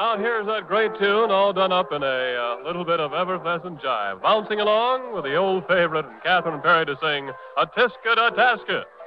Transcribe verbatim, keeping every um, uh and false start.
Now here's that great tune all done up in a uh, little bit of effervescent jive. Bouncing along with the old favorite and Catherine Perry to sing, A Tisket a Tasket.